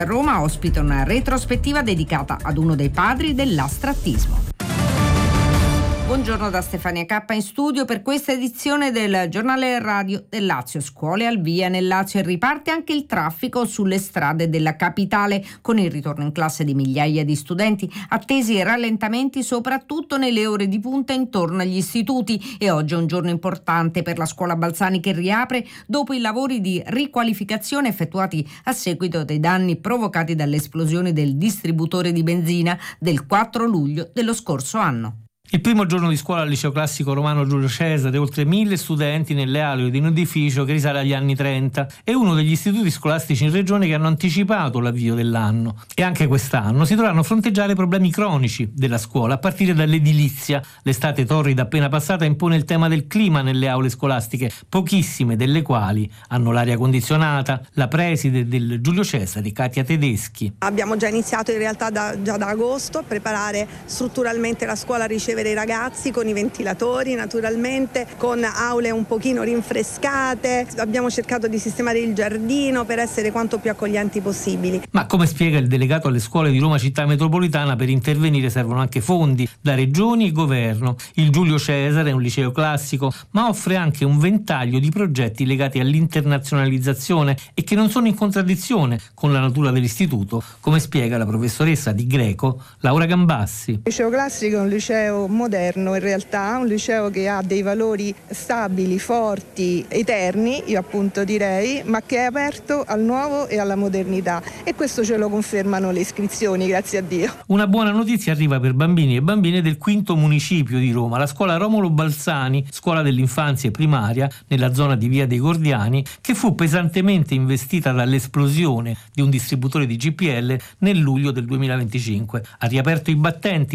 Roma ospita una retrospettiva dedicata ad uno dei padri dell'astrattismo. Buongiorno da Stefania Cappa in studio per questa edizione del giornale radio del Lazio. Scuole al via nel Lazio e riparte anche il traffico sulle strade della capitale con il ritorno in classe di migliaia di studenti, attesi rallentamenti soprattutto nelle ore di punta intorno agli istituti, e oggi è un giorno importante per la scuola Balzani che riapre dopo i lavori di riqualificazione effettuati a seguito dei danni provocati dall'esplosione del distributore di benzina del 4 luglio dello scorso anno. Il primo giorno di scuola al liceo classico romano Giulio Cesare, oltre 1000 studenti nelle aule di un edificio che risale agli anni 30, è uno degli istituti scolastici in regione che hanno anticipato l'avvio dell'anno, e anche quest'anno si dovranno fronteggiare problemi cronici della scuola, a partire dall'edilizia. L'estate torrida appena passata impone il tema del clima nelle aule scolastiche, pochissime delle quali hanno l'aria condizionata. La preside del Giulio Cesare, Katia Tedeschi. Abbiamo già iniziato in realtà già da agosto a preparare strutturalmente la scuola a ricevere i ragazzi con i ventilatori, naturalmente con aule un pochino rinfrescate. Abbiamo cercato di sistemare il giardino per essere quanto più accoglienti possibili. Ma come spiega il delegato alle scuole di Roma Città Metropolitana, per intervenire servono anche fondi da regioni e governo. Il Giulio Cesare è un liceo classico, ma offre anche un ventaglio di progetti legati all'internazionalizzazione e che non sono in contraddizione con la natura dell'istituto, come spiega la professoressa di greco Laura Gambassi. Il liceo classico è un liceo moderno, in realtà un liceo che ha dei valori stabili, forti, eterni, io appunto direi, ma che è aperto al nuovo e alla modernità, e questo ce lo confermano le iscrizioni, grazie a Dio. Una buona notizia arriva per bambini e bambine del quinto municipio di Roma, la scuola Romolo Balzani, scuola dell'infanzia e primaria nella zona di Via dei Gordiani, che fu pesantemente investita dall'esplosione di un distributore di GPL nel luglio del 2025. Ha riaperto i battenti,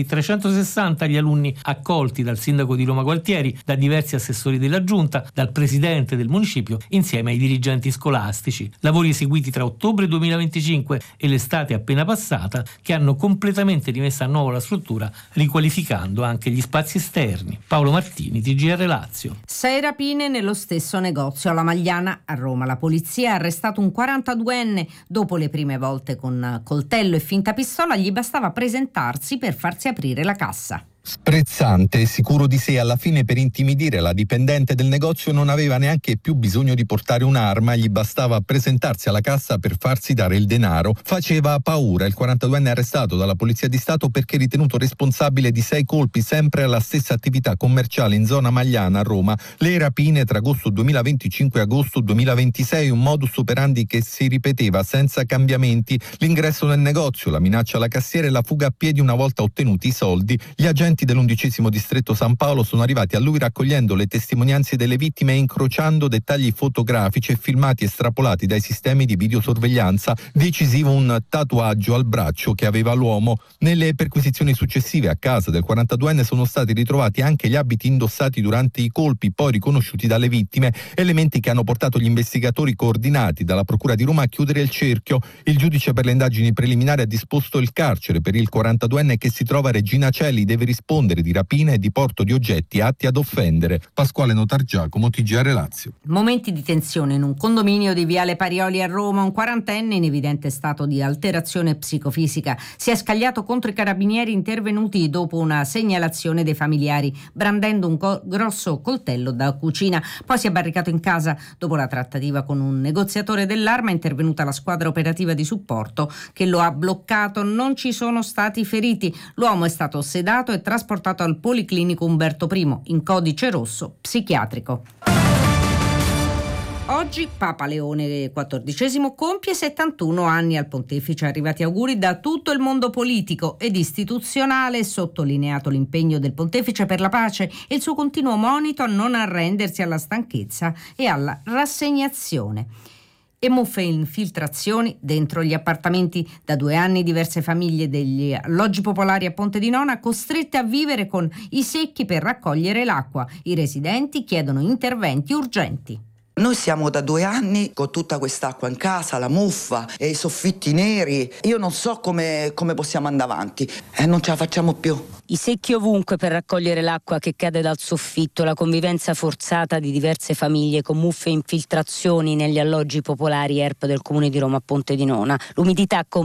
360 gli alunni accolti dal sindaco di Roma Gualtieri, da diversi assessori della giunta, dal presidente del municipio, insieme ai dirigenti scolastici. Lavori eseguiti tra ottobre 2025 e l'estate appena passata, che hanno completamente rimessa a nuovo la struttura, riqualificando anche gli spazi esterni. Paolo Martini, TGR Lazio. 6 rapine nello stesso negozio alla Magliana a Roma. La polizia ha arrestato un 42enne. Dopo le prime volte con coltello e finta pistola, gli bastava presentarsi per farsi aprire la cassa. Sprezzante e sicuro di sé, alla fine per intimidire la dipendente del negozio non aveva neanche più bisogno di portare un'arma, gli bastava presentarsi alla cassa per farsi dare il denaro. Faceva paura. Il 42enne è arrestato dalla Polizia di Stato perché ritenuto responsabile di 6 colpi sempre alla stessa attività commerciale in zona Magliana a Roma. Le rapine tra agosto 2025 e agosto 2026, un modus operandi che si ripeteva senza cambiamenti. L'ingresso nel negozio, la minaccia alla cassiera e la fuga a piedi una volta ottenuti i soldi. Gli agenti dell'11° distretto San Paolo sono arrivati a lui raccogliendo le testimonianze delle vittime e incrociando dettagli fotografici e filmati estrapolati dai sistemi di videosorveglianza. Decisivo un tatuaggio al braccio che aveva l'uomo. Nelle perquisizioni successive a casa del 42enne sono stati ritrovati anche gli abiti indossati durante i colpi, poi riconosciuti dalle vittime, elementi che hanno portato gli investigatori coordinati dalla Procura di Roma a chiudere il cerchio. Il giudice per le indagini preliminari ha disposto il carcere per il 42enne che si trova a Regina Coeli, deve rispondere di rapina e di porto di oggetti atti ad offendere. Pasquale Notargiacomo, TGR Lazio. Momenti di tensione in un condominio di Viale Parioli a Roma. Un 40enne in evidente stato di alterazione psicofisica si è scagliato contro i carabinieri intervenuti dopo una segnalazione dei familiari, brandendo un grosso coltello da cucina. Poi si è barricato in casa. Dopo la trattativa con un negoziatore dell'arma è intervenuta la squadra operativa di supporto che lo ha bloccato. Non ci sono stati feriti. L'uomo è stato sedato e trasportato al Policlinico Umberto I in codice rosso psichiatrico. Oggi Papa Leone XIV compie 71 anni. Al pontefice arrivati auguri da tutto il mondo politico ed istituzionale, sottolineato l'impegno del pontefice per la pace e il suo continuo monito a non arrendersi alla stanchezza e alla rassegnazione. E muffe infiltrazioni dentro gli appartamenti. Da 2 anni diverse famiglie degli alloggi popolari a Ponte di Nona costrette a vivere con i secchi per raccogliere l'acqua. I residenti chiedono interventi urgenti. Noi siamo da 2 anni con tutta quest'acqua in casa, la muffa e i soffitti neri. Io non so come possiamo andare avanti, non ce la facciamo più. I secchi ovunque per raccogliere l'acqua che cade dal soffitto, la convivenza forzata di diverse famiglie con muffe e infiltrazioni negli alloggi popolari ERP del Comune di Roma a Ponte di Nona, l'umidità